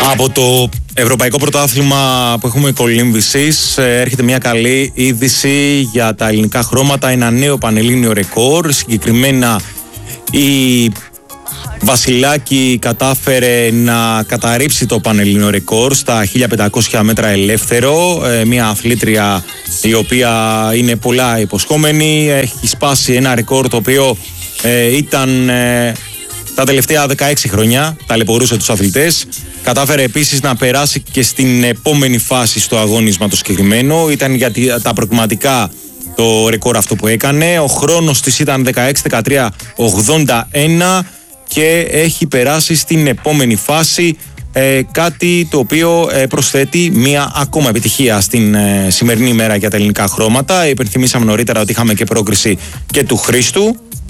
Από το Ευρωπαϊκό Πρωτάθλημα που έχουμε κολύμβησης έρχεται μια καλή είδηση για τα ελληνικά χρώματα, ένα νέο πανελλήνιο ρεκόρ. Συγκεκριμένα η Βασιλάκη κατάφερε να καταρρύψει το πανελλήνιο ρεκόρ στα 1500 μέτρα ελεύθερο. Μια αθλήτρια η οποία είναι πολλά υποσχόμενη, έχει σπάσει ένα ρεκόρ το οποίο ήταν τα τελευταία 16 χρόνια, ταλαιπωρούσε τους αθλητές. Κατάφερε επίσης να περάσει και στην επόμενη φάση στο αγώνισμα το συγκεκριμένο. Ήταν για τα προκριματικά το ρεκόρ αυτό που έκανε. Ο χρόνος της ήταν 16-13-81 και έχει περάσει στην επόμενη φάση, κάτι το οποίο προσθέτει μια ακόμα επιτυχία στην σημερινή ημέρα για τα ελληνικά χρώματα. Υπενθυμίσαμε νωρίτερα ότι είχαμε και πρόκριση και του Χρήστου